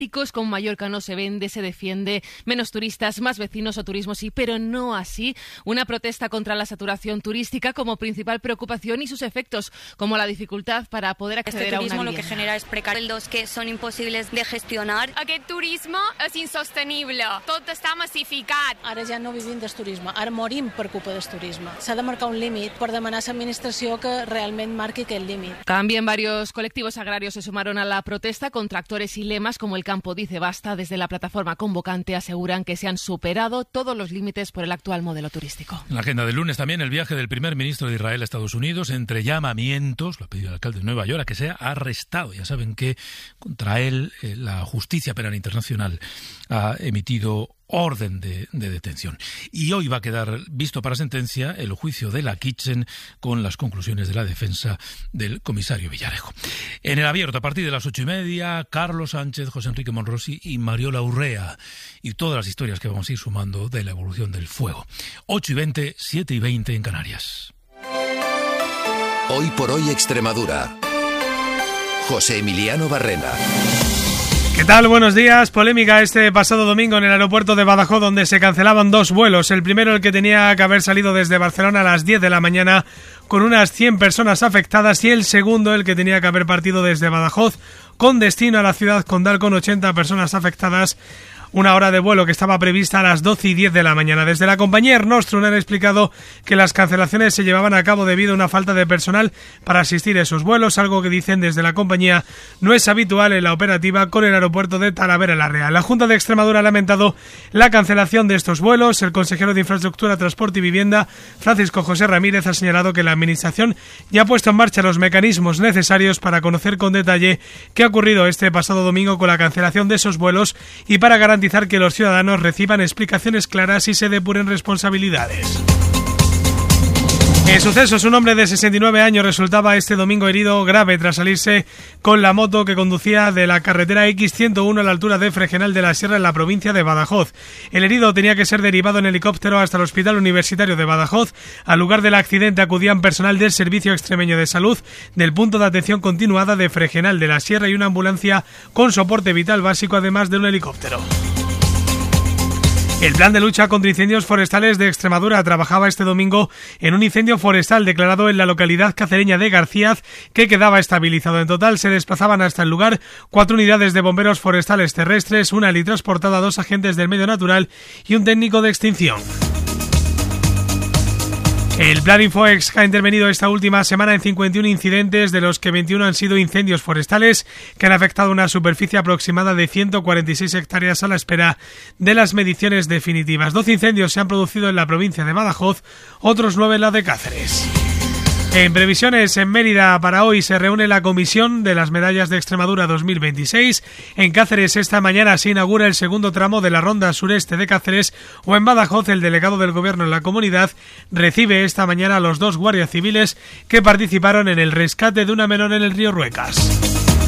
Con Mallorca no se vende, se defiende, menos turistas, más vecinos o turismo sí, pero no así una protesta contra la saturación turística como principal preocupación y sus efectos, como la dificultad para poder acceder a una vivienda. Lo que genera és precariesos que són impossibles de gestionar. Aquest turisme és insostenible, tot està massificat. Ara ja no vivim del turisme, ara morim per culpa del turisme. S'ha de marcar un límit per demanar a l'administració que realment marqui aquest límit. También varios colectivos agrarios se sumaron a la protesta con tractores y lemas como el Campo dice basta. Desde la plataforma convocante aseguran que se han superado todos los límites por el actual modelo turístico. En la agenda del lunes también el viaje del primer ministro de Israel a Estados Unidos, entre llamamientos, lo ha pedido el alcalde de Nueva York, a que sea arrestado. Ya saben que contra él la Justicia Penal Internacional ha emitido orden de detención. Y hoy va a quedar visto para sentencia el juicio de la Kitchen con las conclusiones de la defensa del comisario Villarejo. En el abierto, a partir de las 8:30, Carlos Sánchez, José Enrique Monrosi y Mariola Urrea. Y todas las historias que vamos a ir sumando de la evolución del fuego. 8:20, 7:20 en Canarias. Hoy por hoy Extremadura. José Emiliano Barrena. ¿Qué tal? Buenos días. Polémica este pasado domingo en el aeropuerto de Badajoz, donde se cancelaban 2 vuelos. El primero, el que tenía que haber salido desde Barcelona a las 10 de la mañana, con unas 100 personas afectadas, y el segundo, el que tenía que haber partido desde Badajoz con destino a la ciudad condal, con 80 personas afectadas. Una hora de vuelo que estaba prevista a las 12:10 de la mañana. Desde la compañía Air Nostrum han explicado que las cancelaciones se llevaban a cabo debido a una falta de personal para asistir a esos vuelos, algo que dicen desde la compañía no es habitual en la operativa con el aeropuerto de Talavera la Real. La Junta de Extremadura ha lamentado la cancelación de estos vuelos. El consejero de Infraestructura, Transporte y Vivienda, Francisco José Ramírez, ha señalado que la Administración ya ha puesto en marcha los mecanismos necesarios para conocer con detalle qué ha ocurrido este pasado domingo con la cancelación de esos vuelos y para garantizar que los ciudadanos reciban explicaciones claras y se depuren responsabilidades. En sucesos, un hombre de 69 años resultaba este domingo herido grave tras salirse con la moto que conducía de la carretera X101 a la altura de Fregenal de la Sierra, en la provincia de Badajoz. El herido tenía que ser derivado en helicóptero hasta el Hospital Universitario de Badajoz. Al lugar del accidente acudían personal del Servicio Extremeño de Salud, del Punto de Atención Continuada de Fregenal de la Sierra y una ambulancia con soporte vital básico, además de un helicóptero. El Plan de Lucha contra Incendios Forestales de Extremadura trabajaba este domingo en un incendio forestal declarado en la localidad cacereña de Garcíaz, que quedaba estabilizado. En total se desplazaban hasta el lugar 4 unidades de bomberos forestales terrestres, una helitransportada, 2 agentes del medio natural y un técnico de extinción. El Plan Infoex ha intervenido esta última semana en 51 incidentes, de los que 21 han sido incendios forestales que han afectado una superficie aproximada de 146 hectáreas a la espera de las mediciones definitivas. 12 incendios se han producido en la provincia de Badajoz, otros 9 en la de Cáceres. En previsiones, en Mérida para hoy se reúne la Comisión de las Medallas de Extremadura 2026. En Cáceres esta mañana se inaugura el segundo tramo de la Ronda Sureste de Cáceres, o en Badajoz el delegado del Gobierno en la comunidad recibe esta mañana a los 2 guardias civiles que participaron en el rescate de una menor en el río Ruecas.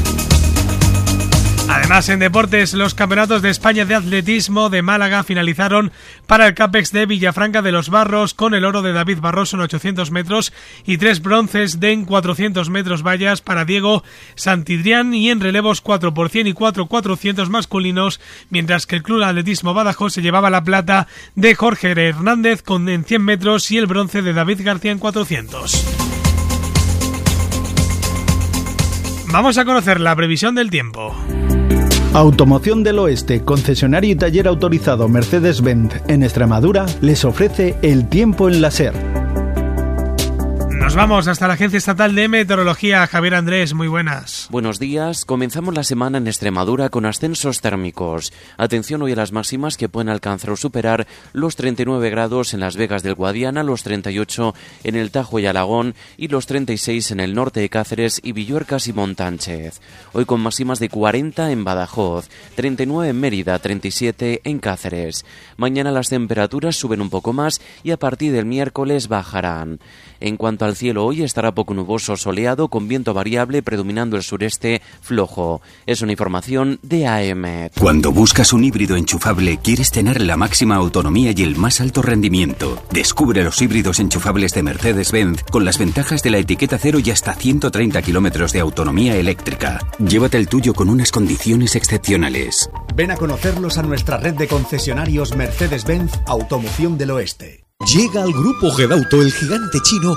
Además, en deportes, los campeonatos de España de atletismo de Málaga finalizaron para el CAPEX de Villafranca de los Barros, con el oro de David Barroso en 800 metros y 3 bronces en 400 metros vallas para Diego Santidrián, y en relevos 4 por 100 y 4 masculinos, mientras que el Club Atletismo Badajoz se llevaba la plata de Jorge Hernández en 100 metros y el bronce de David García en 400. Vamos a conocer la previsión del tiempo. Automoción del Oeste, concesionario y taller autorizado Mercedes-Benz en Extremadura, les ofrece el tiempo en la SER. Nos vamos hasta la Agencia Estatal de Meteorología. Javier Andrés, muy buenas. Buenos días. Comenzamos la semana en Extremadura con ascensos térmicos. Atención hoy a las máximas, que pueden alcanzar o superar los 39 grados en Las Vegas del Guadiana, los 38 en el Tajo y Alagón y los 36 en el norte de Cáceres y Villuercas y Montánchez. Hoy con máximas de 40 en Badajoz, 39 en Mérida, 37 en Cáceres. Mañana las temperaturas suben un poco más y a partir del miércoles bajarán. En cuanto al El cielo hoy estará poco nuboso, soleado, con viento variable predominando el sureste flojo. Es una información de AEMET. Cuando buscas un híbrido enchufable, quieres tener la máxima autonomía y el más alto rendimiento. Descubre los híbridos enchufables de Mercedes-Benz con las ventajas de la etiqueta cero y hasta 130 kilómetros de autonomía eléctrica. Llévate el tuyo con unas condiciones excepcionales. Ven a conocerlos a nuestra red de concesionarios Mercedes-Benz Automoción del Oeste. Llega al grupo Gedauto el gigante chino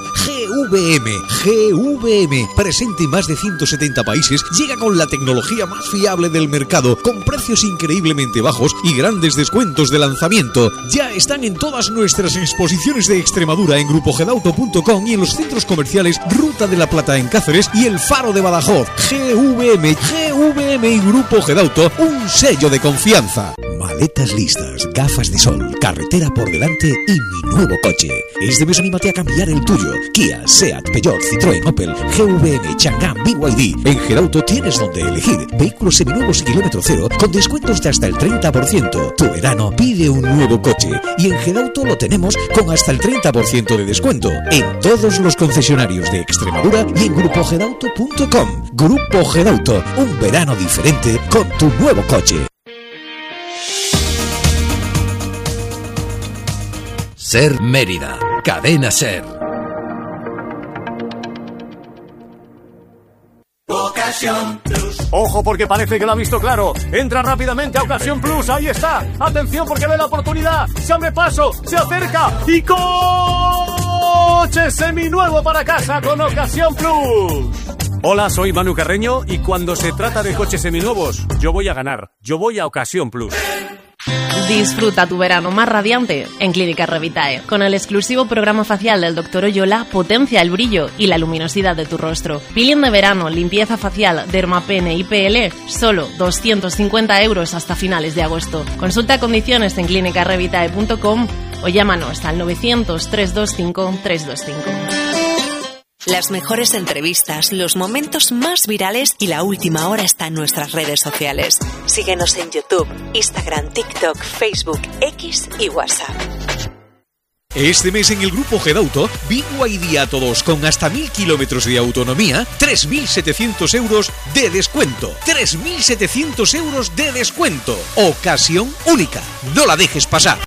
GVM, presente en más de 170 países, llega con la tecnología más fiable del mercado, con precios increíblemente bajos y grandes descuentos de lanzamiento. Ya están en todas nuestras exposiciones de Extremadura en grupogedauto.com y en los centros comerciales Ruta de la Plata en Cáceres y El Faro de Badajoz. GVM y Grupo Gedauto, un sello de confianza. Maletas listas, gafas de sol, carretera por delante y mi nuevo coche. Este mes anímate a cambiar el tuyo. Kia, Seat, Peugeot, Citroën, Opel, GVM, Chang'an, BYD. En Gedauto tienes donde elegir vehículos seminuevos y kilómetro cero con descuentos de hasta el 30%. Tu verano pide un nuevo coche y en Gedauto lo tenemos con hasta el 30% de descuento en todos los concesionarios de Extremadura y en grupogedauto.com. Grupo Gedauto, un verano diferente con tu nuevo coche. Ser Mérida, Cadena Ser. Ocasión Plus. Ojo porque parece que lo ha visto claro. Entra rápidamente a Ocasión Plus, ahí está. Atención porque ve la oportunidad. Se abre paso, se acerca y coche seminuevo para casa con Ocasión Plus. Hola, soy Manu Carreño y cuando se trata de coches seminuevos, yo voy a ganar. Yo voy a Ocasión Plus. Disfruta tu verano más radiante en Clínica Revitae. Con el exclusivo programa facial del Dr. Oyola, potencia el brillo y la luminosidad de tu rostro. Peeling de verano, limpieza facial, dermapene y PL, solo 250 € hasta finales de agosto. Consulta condiciones en clinicarevitae.com o llámanos al 900 325 325. Las mejores entrevistas, los momentos más virales y la última hora está en nuestras redes sociales. Síguenos en YouTube, Instagram, TikTok, Facebook, X y WhatsApp. Este mes en el Grupo Gedauto, BYD a todos con hasta 1000 kilómetros de autonomía, 3.700 € de descuento. 3.700 € de descuento. Ocasión única. No la dejes pasar.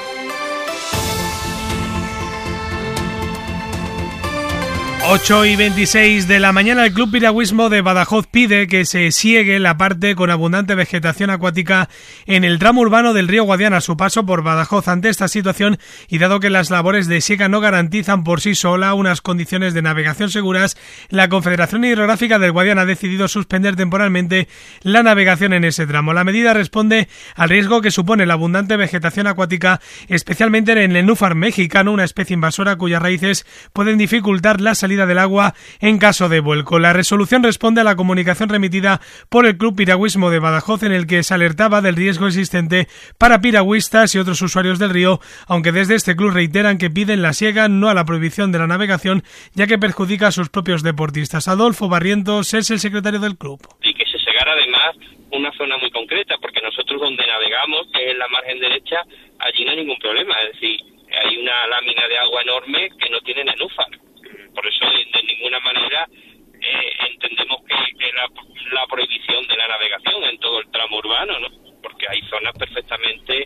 8:26 de la mañana, el Club Piragüismo de Badajoz pide que se siegue la parte con abundante vegetación acuática en el tramo urbano del río Guadiana a su paso por Badajoz. Ante esta situación y dado que las labores de siega no garantizan por sí sola unas condiciones de navegación seguras, la Confederación Hidrográfica del Guadiana ha decidido suspender temporalmente la navegación en ese tramo. La medida responde al riesgo que supone la abundante vegetación acuática, especialmente en el nenúfar mexicano, una especie invasora cuyas raíces pueden dificultar la salida del agua en caso de vuelco. La resolución responde a la comunicación remitida por el Club Piragüismo de Badajoz, en el que se alertaba del riesgo existente para piragüistas y otros usuarios del río, aunque desde este club reiteran que piden la siega, no a la prohibición de la navegación, ya que perjudica a sus propios deportistas. Adolfo Barrientos es el secretario del club. Y que se segara además una zona muy concreta, porque nosotros donde navegamos, que es en la margen derecha, allí no hay ningún problema, es decir, hay una lámina de agua enorme que no tiene nenúfar. Por eso, de ninguna manera entendemos que la prohibición de la navegación en todo el tramo urbano, ¿no? Porque hay zonas perfectamente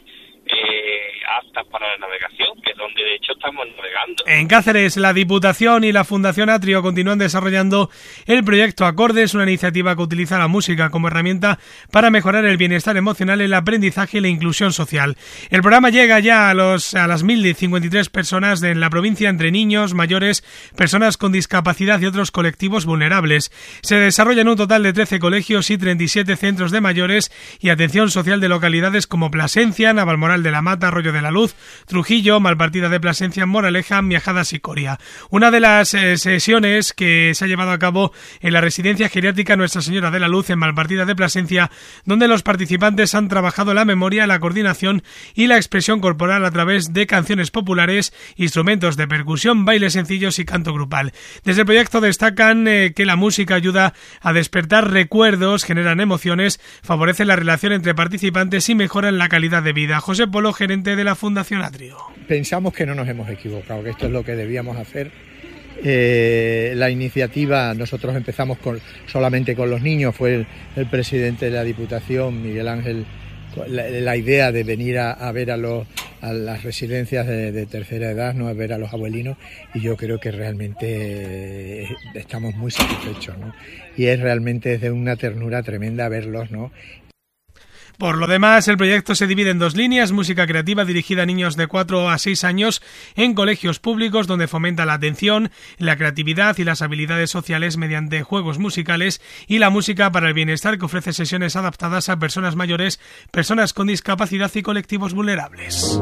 aptas para la navegación, que es donde de hecho estamos navegando. En Cáceres, la Diputación y la Fundación Atrio continúan desarrollando el proyecto Acordes, una iniciativa que utiliza la música como herramienta para mejorar el bienestar emocional, el aprendizaje y la inclusión social. El programa llega ya a las 1.053 personas en la provincia, entre niños, mayores, personas con discapacidad y otros colectivos vulnerables. Se desarrolla en un total de 13 colegios y 37 centros de mayores y atención social de localidades como Plasencia, Navalmoral de la Mata, Arroyo de la Luz, Trujillo, Malpartida de Plasencia, Moraleja, Miajadas y Coria. Una de las sesiones que se ha llevado a cabo en la residencia geriátrica Nuestra Señora de la Luz en Malpartida de Plasencia, donde los participantes han trabajado la memoria, la coordinación y la expresión corporal a través de canciones populares, instrumentos de percusión, bailes sencillos y canto grupal. Desde el proyecto destacan que la música ayuda a despertar recuerdos, generan emociones, favorece la relación entre participantes y mejoran la calidad de vida. José Polo, gerente de la Fundación Atrio. Pensamos que no nos hemos equivocado, que esto es lo que debíamos hacer La iniciativa, nosotros empezamos solamente con los niños, fue el presidente de la Diputación, Miguel Ángel, la idea de venir a ver a las residencias de tercera edad, ¿no? A ver a los abuelinos, y yo creo que realmente estamos muy satisfechos, ¿no? Y es realmente de una ternura tremenda verlos, ¿no? Por lo demás, el proyecto se divide en 2 líneas: música creativa dirigida a niños de 4 a 6 años en colegios públicos, donde fomenta la atención, la creatividad y las habilidades sociales mediante juegos musicales, y la música para el bienestar, que ofrece sesiones adaptadas a personas mayores, personas con discapacidad y colectivos vulnerables.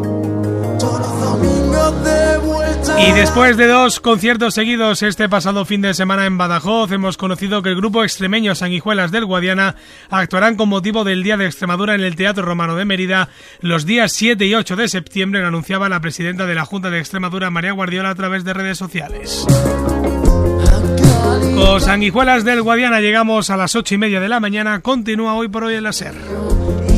Y después de 2 conciertos seguidos este pasado fin de semana en Badajoz, hemos conocido que el grupo extremeño Sanguijuelas del Guadiana actuarán con motivo del Día de Extremadura en el Teatro Romano de Mérida los días 7 y 8 de septiembre, lo anunciaba la presidenta de la Junta de Extremadura, María Guardiola, a través de redes sociales. Con Sanguijuelas del Guadiana llegamos a las 8:30 de la mañana. Continúa Hoy por Hoy en la SER.